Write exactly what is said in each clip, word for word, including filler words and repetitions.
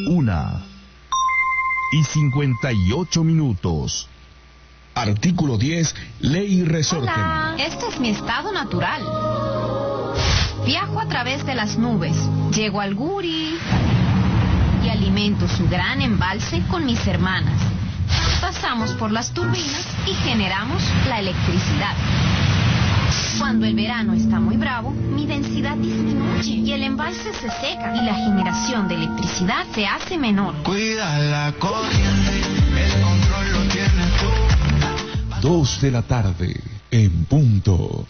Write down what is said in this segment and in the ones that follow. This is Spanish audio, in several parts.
una y cincuenta y ocho minutos. Artículo diez, Ley Resorte. Hola, este es mi estado natural. Viajo a través de las nubes, llego al Guri y alimento su gran embalse con mis hermanas. Pasamos por las turbinas y generamos la electricidad. Cuando el verano está muy bravo, mi densidad disminuye y el embalse se seca y la generación de electricidad se hace menor. Cuida la corriente, el control lo tienes tú. Dos de la tarde, en punto.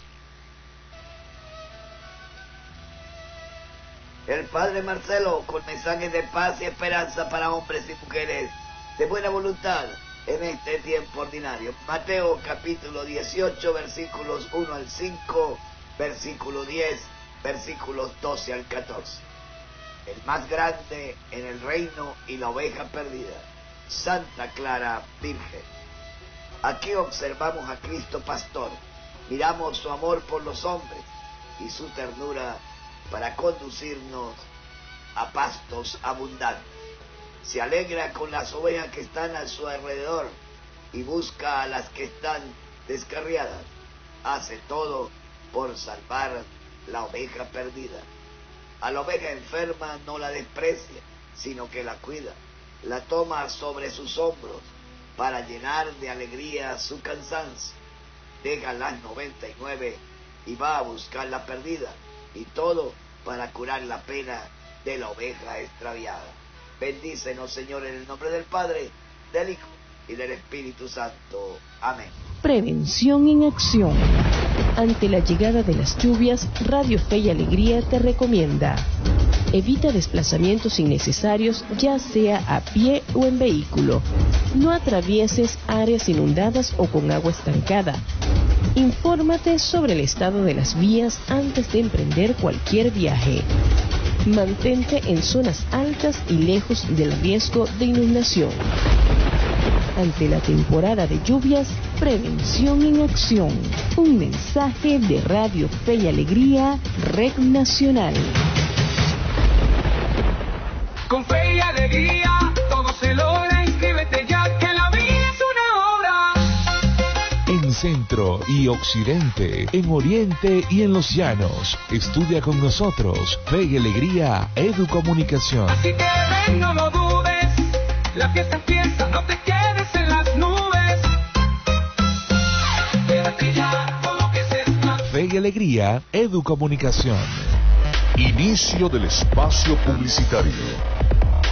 El padre Marcelo, con mensajes de paz y esperanza para hombres y mujeres de buena voluntad en este tiempo ordinario. Mateo capítulo dieciocho, versículos uno al cinco, versículo diez, versículos doce al catorce. El más grande en el reino y la oveja perdida, Santa Clara Virgen. Aquí observamos a Cristo Pastor, miramos su amor por los hombres y su ternura para conducirnos a pastos abundantes. Se alegra con las ovejas que están a su alrededor y busca a las que están descarriadas. Hace todo por salvar la oveja perdida. A la oveja enferma no la desprecia, sino que la cuida. La toma sobre sus hombros para llenar de alegría su cansancio. Deja las noventa y nueve y va a buscar la perdida, y todo para curar la pena de la oveja extraviada. Bendícenos, Señor, en el nombre del Padre, del Hijo y del Espíritu Santo. Amén. Prevención en acción. Ante la llegada de las lluvias, Radio Fe y Alegría te recomienda: evita desplazamientos innecesarios, ya sea a pie o en vehículo. No atravieses áreas inundadas o con agua estancada. Infórmate sobre el estado de las vías antes de emprender cualquier viaje. Mantente en zonas altas y lejos del riesgo de inundación. Ante la temporada de lluvias, prevención en acción. Un mensaje de Radio Fe y Alegría, Red Nacional. Con fe y alegría, todo se logra. Inscríbete ya, que la vida es una obra. En Centro y Occidente, en Oriente y en los Llanos. Estudia con nosotros. Fe y Alegría, Educomunicación. Así que ven, no lo dudes. La fiesta empieza, no te quedes en las nubes. Quédate ya con lo que se está. Fe y Alegría, Educomunicación. Inicio del espacio publicitario.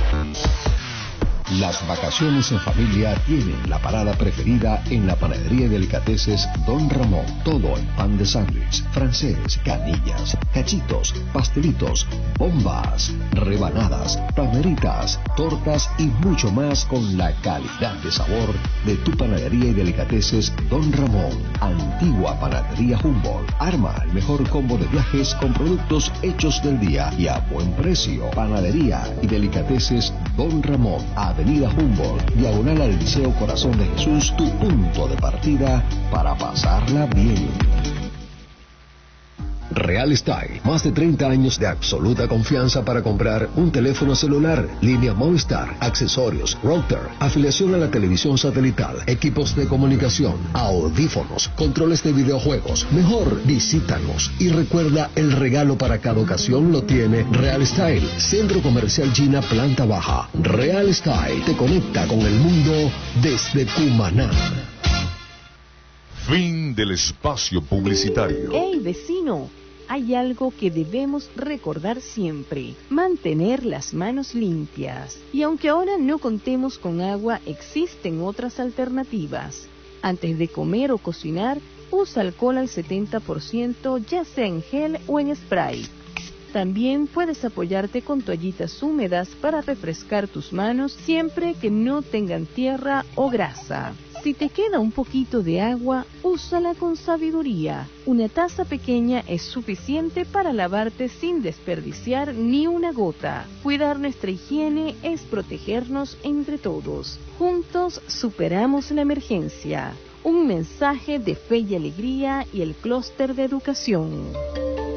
Las vacaciones en familia tienen la parada preferida en la panadería y delicateces Don Ramón. Todo en pan de sándwich, francés, canillas, cachitos, pastelitos, bombas, rebanadas, palmeritas, tortas y mucho más con la calidad de sabor de tu panadería y delicateces Don Ramón. Antigua Panadería Humboldt. Arma el mejor combo de viajes con productos hechos del día y a buen precio. Panadería y delicateces Don Ramón. Avenida Humboldt, diagonal al Liceo Corazón de Jesús, tu punto de partida para pasarla bien. Real Style, más de treinta años de absoluta confianza para comprar un teléfono celular, línea Movistar, accesorios, router, afiliación a la televisión satelital, equipos de comunicación, audífonos, controles de videojuegos. Mejor visítanos y recuerda, el regalo para cada ocasión lo tiene Real Style, Centro Comercial China, planta baja. Real Style te conecta con el mundo desde Cumaná. Fin del espacio publicitario. ¡Hey, vecino! Hay algo que debemos recordar siempre: mantener las manos limpias. Y aunque ahora no contemos con agua, existen otras alternativas. Antes de comer o cocinar, usa alcohol al setenta por ciento, ya sea en gel o en spray. También puedes apoyarte con toallitas húmedas para refrescar tus manos siempre que no tengan tierra o grasa. Si te queda un poquito de agua, úsala con sabiduría. Una taza pequeña es suficiente para lavarte sin desperdiciar ni una gota. Cuidar nuestra higiene es protegernos entre todos. Juntos superamos la emergencia. Un mensaje de Fe y Alegría y el Clúster de Educación.